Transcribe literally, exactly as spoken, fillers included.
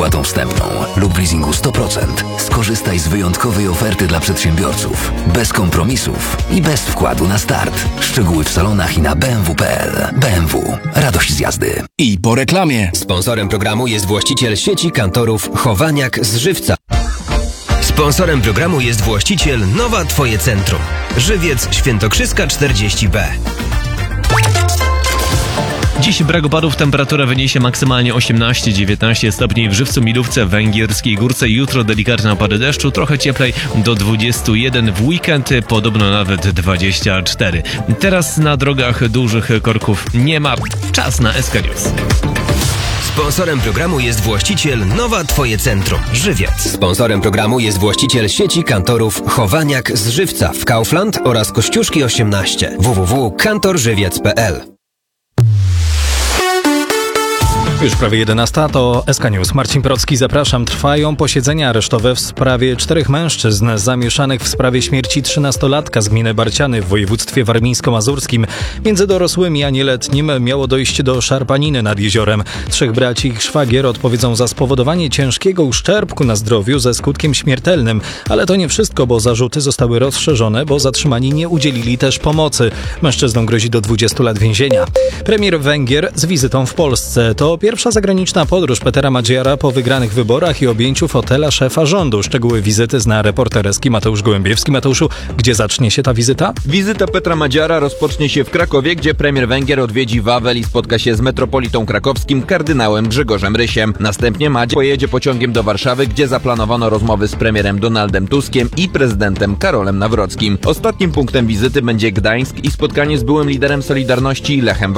opłatą wstępną lub w leasingu sto procent. Skorzystaj z wyjątkowej oferty dla przedsiębiorców. Bez kompromisów i bez wkładu na start. Szczegóły w salonach i na b m w kropka p l. B M W. Radość z jazdy. I po reklamie. Sponsorem programu jest właściciel sieci kantorów Chowaniak z Żywca. Sponsorem programu jest właściciel Nowa Twoje Centrum. Żywiec Świętokrzyska czterdzieści B. Dziś brak opadów, temperatura wyniesie maksymalnie osiemnaście do dziewiętnastu stopni w Żywcu, Milówce, Węgierskiej Górce. Jutro delikatne opady deszczu, trochę cieplej do dwudziestu jeden, w weekend podobno nawet dwadzieścia cztery. Teraz na drogach dużych korków nie ma. Czas na S K News. Sponsorem programu jest właściciel Nowa Twoje Centrum. Żywiec. Sponsorem programu jest właściciel sieci kantorów Chowaniak z Żywca w Kaufland oraz Kościuszki osiemnaście. w w w kropka kantor żywiec kropka p l. Już prawie jedenasta, to S K News. Marcin Procki, zapraszam. Trwają posiedzenia aresztowe w sprawie czterech mężczyzn zamieszanych w sprawie śmierci trzynastolatka z gminy Barciany w województwie warmińsko-mazurskim. Między dorosłymi a nieletnim miało dojść do szarpaniny nad jeziorem. Trzech braci i ich szwagier odpowiedzą za spowodowanie ciężkiego uszczerbku na zdrowiu ze skutkiem śmiertelnym. Ale to nie wszystko, bo zarzuty zostały rozszerzone, bo zatrzymani nie udzielili też pomocy. Mężczyznom grozi do dwudziestu lat więzienia. Premier Węgier z wizytą w Polsce. To pierwsza zagraniczna podróż Petera Madzjara po wygranych wyborach i objęciu fotela szefa rządu. Szczegóły wizyty zna reporter Eski Mateusz Gołębiewski. Mateuszu, gdzie zacznie się ta wizyta? Wizyta Petra Madzjara rozpocznie się w Krakowie, gdzie premier Węgier odwiedzi Wawel i spotka się z metropolitą krakowskim kardynałem Grzegorzem Rysiem. Następnie Madzjar pojedzie pociągiem do Warszawy, gdzie zaplanowano rozmowy z premierem Donaldem Tuskiem i prezydentem Karolem Nawrockim. Ostatnim punktem wizyty będzie Gdańsk i spotkanie z byłym liderem Solidarności Lechem